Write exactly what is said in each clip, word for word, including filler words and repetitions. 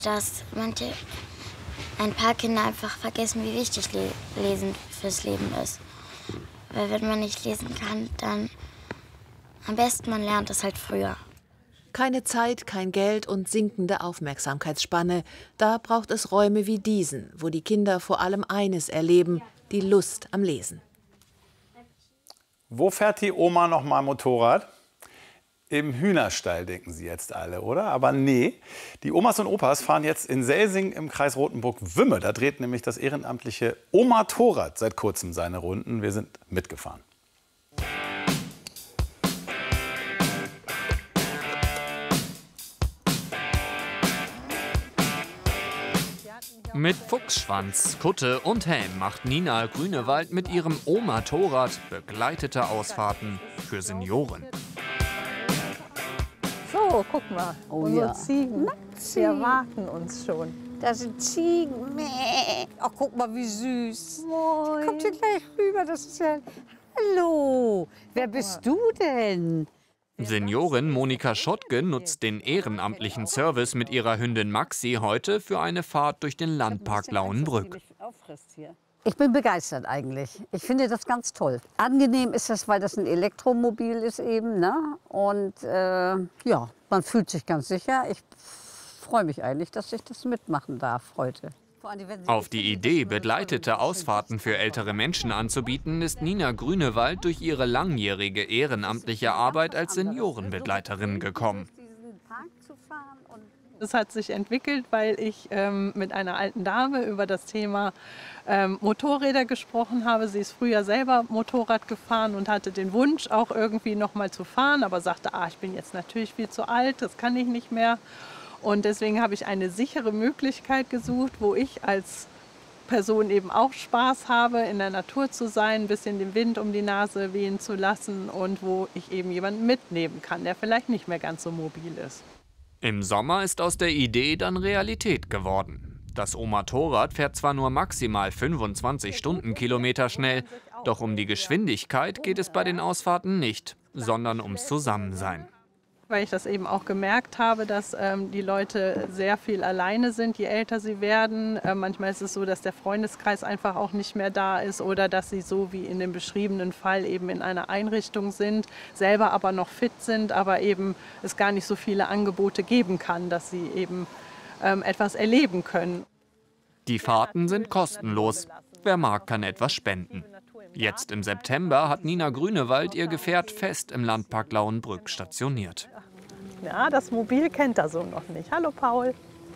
Dass manche, ein paar Kinder einfach vergessen, wie wichtig Lesen fürs Leben ist. Weil wenn man nicht lesen kann, dann am besten man lernt es halt früher. Keine Zeit, kein Geld und sinkende Aufmerksamkeitsspanne. Da braucht es Räume wie diesen, wo die Kinder vor allem eines erleben, die Lust am Lesen. Wo fährt die Oma noch mal Motorrad? Im Hühnerstall, denken Sie jetzt alle, oder? Aber nee, die Omas und Opas fahren jetzt in Selsing im Kreis Rothenburg-Wümme. Da dreht nämlich das ehrenamtliche Omatorrad seit kurzem seine Runden. Wir sind mitgefahren. Mit Fuchsschwanz, Kutte und Helm macht Nina Grünewald mit ihrem Omatorrad begleitete Ausfahrten für Senioren. So, guck mal, oh, unsere ja. Ziegen, sie erwarten uns schon. Das sind Ziegen. Mäh. Ach, guck mal, wie süß. Moin. Kommt hier gleich rüber, das ist ja... Hallo, wer bist du denn? Seniorin Monika Schottke nutzt den ehrenamtlichen Service mit ihrer Hündin Maxi heute für eine Fahrt durch den Landpark Lauenbrück. Ich bin begeistert eigentlich. Ich finde das ganz toll. Angenehm ist das, weil das ein Elektromobil ist eben, ne? Und äh, ja, man fühlt sich ganz sicher. Ich freue mich eigentlich, dass ich das mitmachen darf heute. Auf die Idee, begleitete Ausfahrten für ältere Menschen anzubieten, ist Nina Grünewald durch ihre langjährige ehrenamtliche Arbeit als Seniorenbegleiterin gekommen. Das hat sich entwickelt, weil ich ähm, mit einer alten Dame über das Thema ähm, Motorräder gesprochen habe. Sie ist früher selber Motorrad gefahren und hatte den Wunsch, auch irgendwie noch mal zu fahren, aber sagte, ah, ich bin jetzt natürlich viel zu alt, das kann ich nicht mehr. Und deswegen habe ich eine sichere Möglichkeit gesucht, wo ich als Person eben auch Spaß habe, in der Natur zu sein, ein bisschen den Wind um die Nase wehen zu lassen und wo ich eben jemanden mitnehmen kann, der vielleicht nicht mehr ganz so mobil ist. Im Sommer ist aus der Idee dann Realität geworden. Das Omatorrad fährt zwar nur maximal fünfundzwanzig Stundenkilometer schnell, doch um die Geschwindigkeit geht es bei den Ausfahrten nicht, sondern ums Zusammensein. Weil ich das eben auch gemerkt habe, dass ähm, die Leute sehr viel alleine sind, je älter sie werden. Äh, manchmal ist es so, dass der Freundeskreis einfach auch nicht mehr da ist oder dass sie so wie in dem beschriebenen Fall eben in einer Einrichtung sind, selber aber noch fit sind, aber eben es gar nicht so viele Angebote geben kann, dass sie eben ähm, etwas erleben können. Die Fahrten sind kostenlos. Wer mag, kann etwas spenden. Jetzt im September hat Nina Grünewald ihr Gefährt fest im Landpark Lauenbrück stationiert. Ja, das Mobil kennt er so noch nicht. Hallo Paul.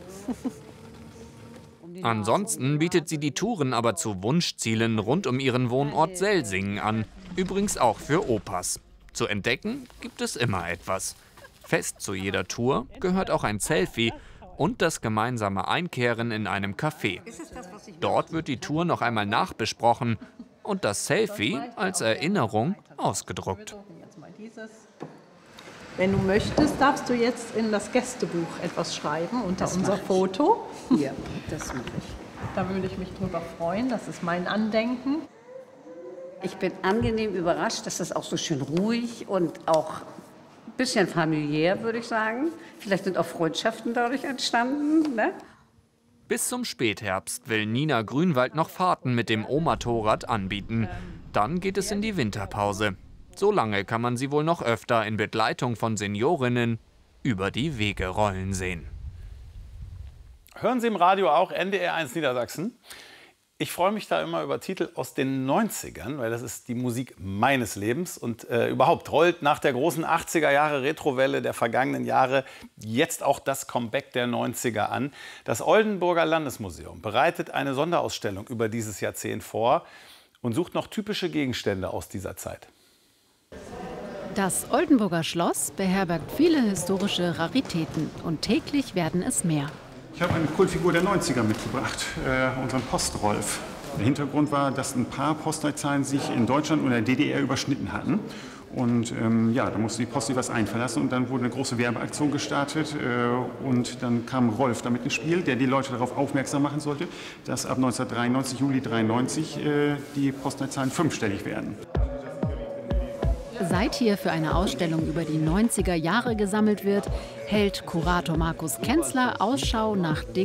Ansonsten bietet sie die Touren aber zu Wunschzielen rund um ihren Wohnort Selsingen an. Übrigens auch für Opas. Zu entdecken gibt es immer etwas. Fest zu jeder Tour gehört auch ein Selfie und das gemeinsame Einkehren in einem Café. Dort wird die Tour noch einmal nachbesprochen und das Selfie als Erinnerung ausgedruckt. Wenn du möchtest, darfst du jetzt in das Gästebuch etwas schreiben unter Das unser mach ich. Foto. Ja, das mache ich. Da würde ich mich drüber freuen. Das ist mein Andenken. Ich bin angenehm überrascht, dass das auch so schön ruhig und auch ein bisschen familiär, würde ich sagen. Vielleicht sind auch Freundschaften dadurch entstanden, ne? Bis zum Spätherbst will Nina Grünewald noch Fahrten mit dem Omatorrad anbieten. Dann geht es in die Winterpause. So lange kann man sie wohl noch öfter in Begleitung von Seniorinnen über die Wege rollen sehen. Hören Sie im Radio auch N D R eins Niedersachsen? Ich freue mich da immer über Titel aus den neunzigern, weil das ist die Musik meines Lebens. Und äh, überhaupt rollt nach der großen achtziger Jahre Retrowelle der vergangenen Jahre jetzt auch das Comeback der neunziger an. Das Oldenburger Landesmuseum bereitet eine Sonderausstellung über dieses Jahrzehnt vor und sucht noch typische Gegenstände aus dieser Zeit. Das Oldenburger Schloss beherbergt viele historische Raritäten und täglich werden es mehr. Ich habe eine Kultfigur der neunziger mitgebracht, äh, unseren Postrolf. Der Hintergrund war, dass ein paar Postleitzahlen sich in Deutschland und der D D R überschnitten hatten. Und ähm, ja, da musste die Post sich was einfallen lassen und dann wurde eine große Werbeaktion gestartet. Äh, und dann kam Rolf damit ins Spiel, der die Leute darauf aufmerksam machen sollte, dass ab neunzehnhundertdreiundneunzig, Juli dreiundneunzig, äh, die Postleitzahlen fünfstellig werden. Seit hier für eine Ausstellung über die neunziger Jahre gesammelt wird, hält Kurator Markus Kenzler Ausschau nach Dingen,